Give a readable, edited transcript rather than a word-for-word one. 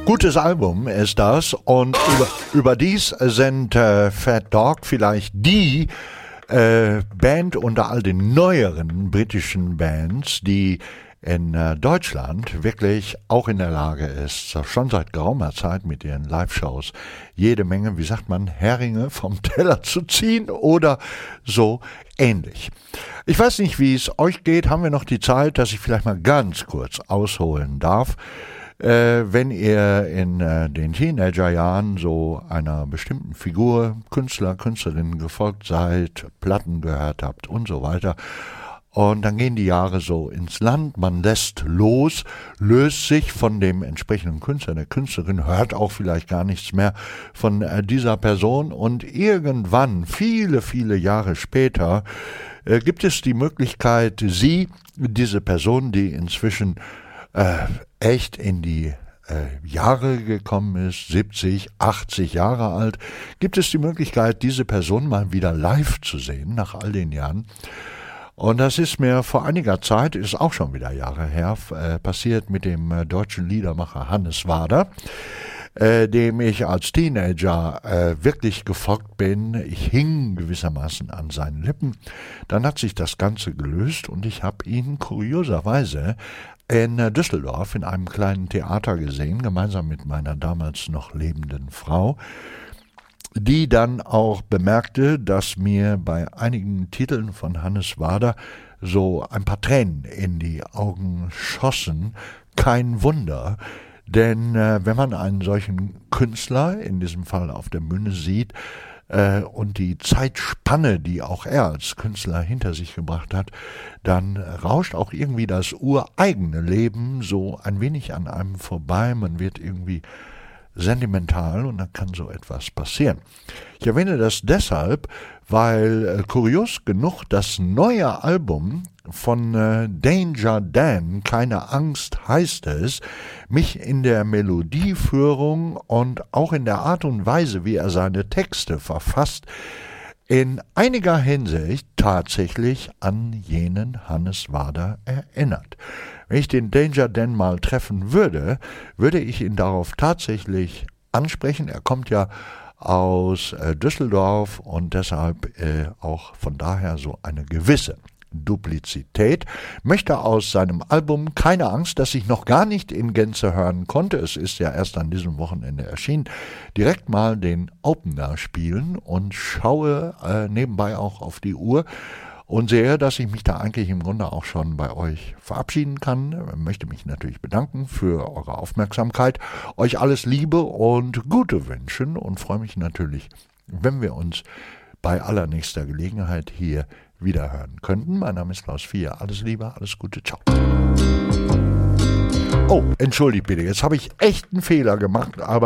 Gutes Album ist das und überdies sind Fat Dog vielleicht die Band unter all den neueren britischen Bands, die in Deutschland wirklich auch in der Lage ist, schon seit geraumer Zeit mit ihren Live-Shows jede Menge, wie sagt man, Heringe vom Teller zu ziehen oder so ähnlich. Ich weiß nicht, wie es euch geht. Haben wir noch die Zeit, dass ich vielleicht mal ganz kurz ausholen darf? Wenn ihr in den Teenagerjahren so einer bestimmten Figur, Künstler, Künstlerin gefolgt seid, Platten gehört habt und so weiter, und dann gehen die Jahre so ins Land, man lässt los, löst sich von dem entsprechenden Künstler, der Künstlerin, hört auch vielleicht gar nichts mehr von dieser Person und irgendwann, viele, viele Jahre später, gibt es die Möglichkeit, diese Person, die inzwischen echt in die Jahre gekommen ist, 70, 80 Jahre alt, gibt es die Möglichkeit, diese Person mal wieder live zu sehen, nach all den Jahren. Und das ist mir vor einiger Zeit, ist auch schon wieder Jahre her, passiert mit dem deutschen Liedermacher Hannes Wader, dem ich als Teenager wirklich gefolgt bin. Ich hing gewissermaßen an seinen Lippen. Dann hat sich das Ganze gelöst und ich habe ihn kurioserweise in Düsseldorf in einem kleinen Theater gesehen, gemeinsam mit meiner damals noch lebenden Frau, die dann auch bemerkte, dass mir bei einigen Titeln von Hannes Wader so ein paar Tränen in die Augen schossen. Kein Wunder, denn wenn man einen solchen Künstler, in diesem Fall auf der Bühne, sieht und die Zeitspanne, die auch er als Künstler hinter sich gebracht hat, dann rauscht auch irgendwie das ureigene Leben so ein wenig an einem vorbei. Man wird irgendwie sentimental und dann kann so etwas passieren. Ich erwähne das deshalb, weil kurios genug das neue Album von Danger Dan, Keine Angst heißt es, mich in der Melodieführung und auch in der Art und Weise, wie er seine Texte verfasst, in einiger Hinsicht tatsächlich an jenen Hannes Wader erinnert. Wenn ich den Danger Dan mal treffen würde, würde ich ihn darauf tatsächlich ansprechen. Er kommt ja aus Düsseldorf und deshalb auch von daher so eine gewisse Duplizität, möchte aus seinem Album Keine Angst, das ich noch gar nicht in Gänze hören konnte, es ist ja erst an diesem Wochenende erschienen, direkt mal den Opener spielen und schaue nebenbei auch auf die Uhr und sehe, dass ich mich da eigentlich im Grunde auch schon bei euch verabschieden kann. Ich möchte mich natürlich bedanken für eure Aufmerksamkeit, euch alles Liebe und Gute wünschen und freue mich natürlich, wenn wir uns bei allernächster Gelegenheit hier wiederhören könnten. Mein Name ist Klaus Vier. Alles Liebe, alles Gute, ciao. Oh, entschuldigt bitte, jetzt habe ich echt einen Fehler gemacht, aber